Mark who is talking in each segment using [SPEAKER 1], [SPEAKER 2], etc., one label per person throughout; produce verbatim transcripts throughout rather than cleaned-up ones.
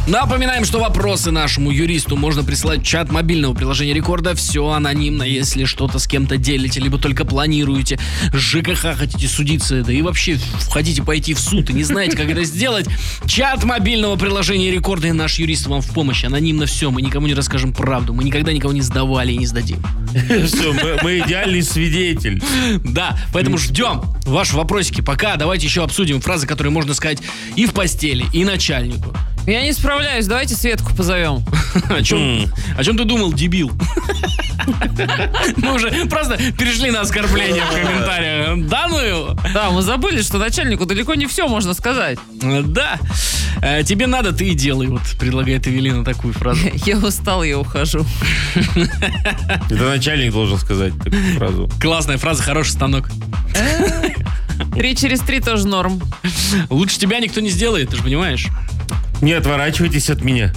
[SPEAKER 1] Напоминаем, что вопросы нашему юристу можно присылать в чат мобильного приложения Рекорда. Все анонимно, если что-то с кем-то делите, либо только планируете, с ЖКХ хотите судиться, да и вообще хотите пойти в суд и не знаете, как это сделать. Чат мобильного приложения Рекорда, и наш юрист вам в помощь. Анонимно все, мы никому не расскажем правду. Мы никогда никого не сдавали и не сдадим.
[SPEAKER 2] Все, мы, мы идеальный свидетель.
[SPEAKER 1] Да, поэтому ждем ваши вопросики. Пока давайте еще обсудим фразы, которые можно сказать и в постели, и начальнику.
[SPEAKER 3] Я не справляюсь, давайте Светку позовем.
[SPEAKER 1] О чем, о чем ты думал, дебил? Мы уже просто перешли на оскорбление в комментариях. Да ну его?
[SPEAKER 3] Да, мы забыли, что начальнику далеко не все можно сказать.
[SPEAKER 1] Да. Тебе надо, ты и делай. Вот предлагает Эвелина такую фразу.
[SPEAKER 3] Я устал, я ухожу.
[SPEAKER 2] Это начальник должен сказать такую фразу.
[SPEAKER 1] Классная фраза, хороший станок.
[SPEAKER 3] Три через три тоже норм.
[SPEAKER 1] Лучше тебя никто не сделает, ты же понимаешь.
[SPEAKER 2] Не отворачивайтесь от меня.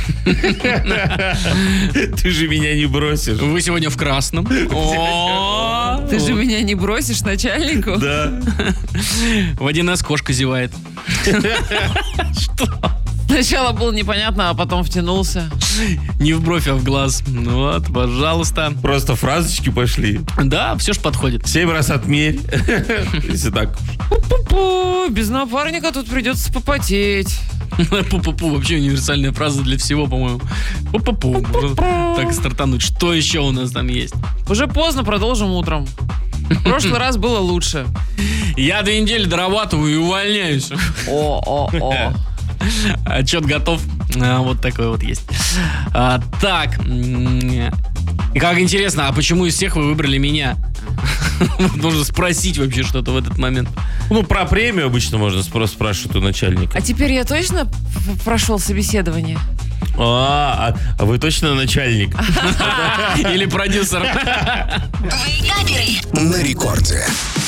[SPEAKER 2] Ты же меня не бросишь.
[SPEAKER 1] Вы сегодня в красном.
[SPEAKER 3] Ты же меня не бросишь начальнику?
[SPEAKER 2] Да.
[SPEAKER 1] В один эс кошка зевает. Что?
[SPEAKER 3] Сначала было непонятно, а потом втянулся.
[SPEAKER 1] Не в бровь, а в глаз. Ну вот, пожалуйста.
[SPEAKER 2] Просто фразочки пошли.
[SPEAKER 1] Да, все ж подходит.
[SPEAKER 2] Семь раз отмерь. Если так.
[SPEAKER 3] Пу-пу-пу, без напарника тут придется попотеть.
[SPEAKER 1] Пу-пу-пу, вообще универсальная фраза для всего, по-моему. Пу-пу-пу. Можно так стартануть. Что еще у нас там есть?
[SPEAKER 3] Уже поздно, продолжим утром. В прошлый раз было лучше.
[SPEAKER 1] Я две недели дорабатываю и увольняюсь.
[SPEAKER 3] О-о-о.
[SPEAKER 1] Отчет готов. А, вот такой вот есть. А, так. Как интересно, а почему из всех вы выбрали меня? Нужно спросить вообще что-то в этот момент.
[SPEAKER 2] Ну, про премию обычно можно спро- спрашивать у начальника.
[SPEAKER 3] А теперь я точно п- прошел собеседование?
[SPEAKER 2] А, а, а вы точно начальник?
[SPEAKER 1] Или продюсер?
[SPEAKER 4] Вейкаперы на рекорде.